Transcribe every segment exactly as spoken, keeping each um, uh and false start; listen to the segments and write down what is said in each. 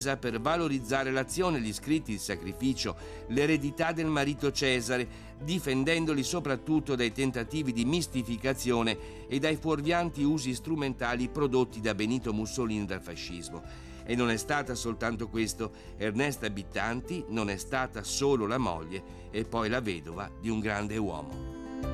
per valorizzare l'azione, gli scritti, il sacrificio, l'eredità del marito Cesare, difendendoli soprattutto dai tentativi di mistificazione e dai fuorvianti usi strumentali prodotti da Benito Mussolini dal fascismo. E non è stata soltanto questo, Ernesta Bittanti non è stata solo la moglie e poi la vedova di un grande uomo.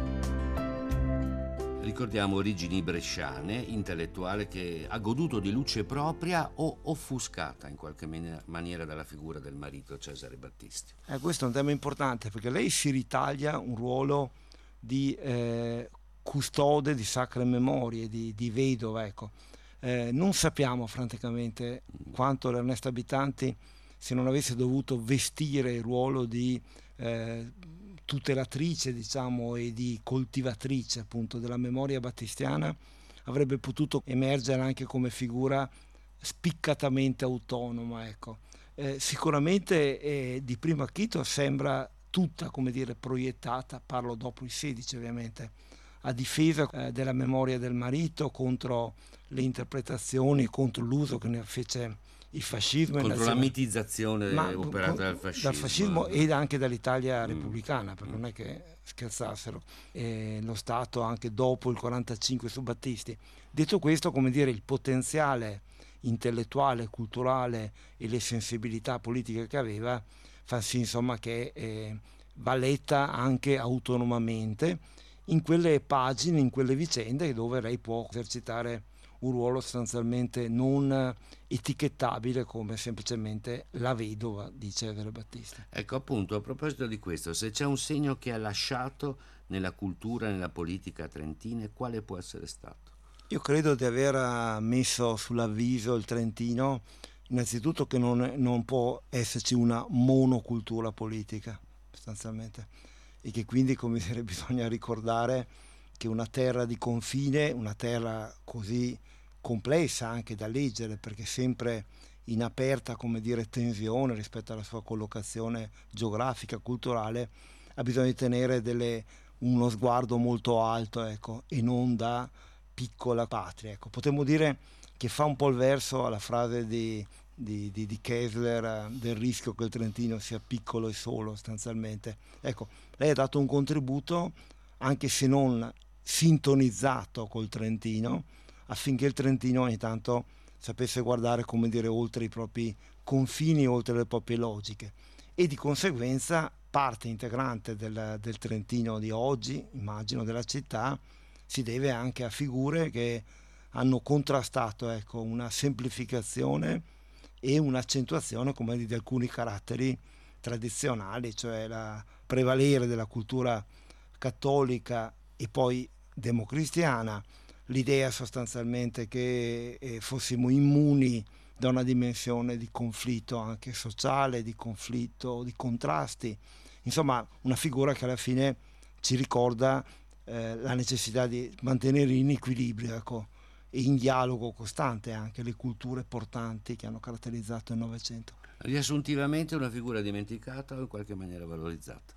Ricordiamo origini bresciane, intellettuale che ha goduto di luce propria o offuscata in qualche maniera dalla figura del marito Cesare Battisti. Eh, questo è un tema importante perché lei si ritaglia un ruolo di eh, custode di sacre memorie, di, di vedova, ecco. Eh, non sappiamo francamente quanto l'Ernesta Bittanti, se non avesse dovuto vestire il ruolo di eh, tutelatrice, diciamo, e di coltivatrice appunto della memoria battistiana, avrebbe potuto emergere anche come figura spiccatamente autonoma, ecco. Eh, sicuramente eh, di primo acchito sembra tutta, come dire, proiettata, parlo dopo il sedici ovviamente, a difesa eh, della memoria del marito contro le interpretazioni, contro l'uso che ne fece il fascismo, contro la mitizzazione ma, operata con, dal fascismo, dal fascismo ed anche dall'Italia mm. repubblicana, perché mm. non è che scherzassero, e lo Stato anche dopo il quarantacinque su Battisti. Detto questo, come dire, il potenziale intellettuale, culturale e le sensibilità politiche che aveva fa sì, insomma, che eh, va letta anche autonomamente in quelle pagine, in quelle vicende dove lei può esercitare un ruolo sostanzialmente non etichettabile come semplicemente la vedova di Cesare Battisti. Ecco, appunto, a proposito di questo, se c'è un segno che ha lasciato nella cultura, nella politica trentina, quale può essere stato? Io credo di aver messo sull'avviso il Trentino innanzitutto che non, non può esserci una monocultura politica sostanzialmente, e che quindi, come dire, bisogna ricordare che una terra di confine, una terra così complessa anche da leggere perché sempre in aperta, come dire, tensione rispetto alla sua collocazione geografica, culturale, ha bisogno di tenere delle, uno sguardo molto alto, ecco, e non da piccola patria, ecco. Potremmo dire che fa un po' il verso alla frase di, di, di, di Kessler del rischio che il Trentino sia piccolo e solo sostanzialmente. Ecco, lei ha dato un contributo, anche se non sintonizzato col Trentino, affinché il Trentino ogni tanto sapesse guardare, come dire, oltre i propri confini, oltre le proprie logiche, e di conseguenza parte integrante del, del Trentino di oggi, immagino, della città, si deve anche a figure che hanno contrastato, ecco, una semplificazione e un'accentuazione, come dire, di alcuni caratteri tradizionali, cioè il prevalere della cultura cattolica e poi democristiana, l'idea sostanzialmente che eh, fossimo immuni da una dimensione di conflitto anche sociale, di conflitto, di contrasti, insomma una figura che alla fine ci ricorda eh, la necessità di mantenere in equilibrio, ecco, e in dialogo costante anche le culture portanti che hanno caratterizzato il Novecento. Riassuntivamente una figura dimenticata o in qualche maniera valorizzata?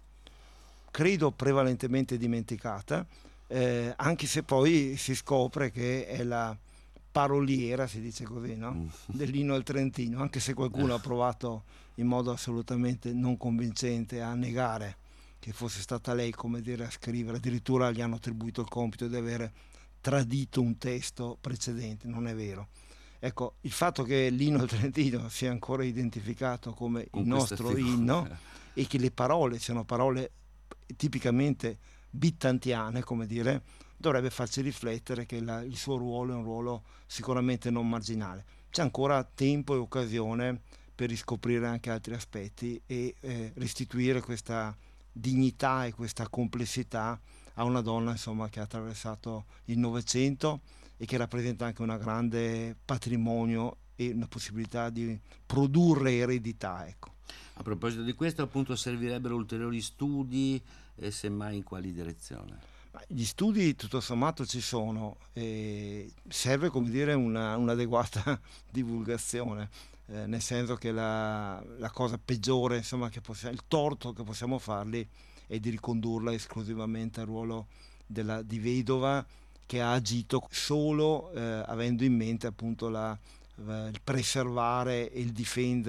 Credo prevalentemente dimenticata, eh, anche se poi si scopre che è la paroliera, si dice così, no? Mm. dell'inno al Trentino, anche se qualcuno ha provato in modo assolutamente non convincente a negare che fosse stata lei, come dire, a scrivere, addirittura gli hanno attribuito il compito di avere tradito un testo precedente, non è vero. Ecco, il fatto che l'inno al Trentino sia ancora identificato come Con il nostro inno e che le parole siano parole tipicamente bittantiane, come dire, dovrebbe farci riflettere che la, il suo ruolo è un ruolo sicuramente non marginale. C'è ancora tempo e occasione per riscoprire anche altri aspetti e eh, restituire questa dignità e questa complessità a una donna, insomma, che ha attraversato il Novecento e che rappresenta anche un grande patrimonio e una possibilità di produrre eredità, ecco. A proposito di questo, appunto, servirebbero ulteriori studi e semmai in quali direzione? Gli studi tutto sommato ci sono, e serve, come dire, una, un'adeguata divulgazione, eh, nel senso che la, la cosa peggiore, insomma, che possiamo, il torto che possiamo fargli è di ricondurla esclusivamente al ruolo della, di vedova che ha agito solo eh, avendo in mente appunto la il preservare e il difendere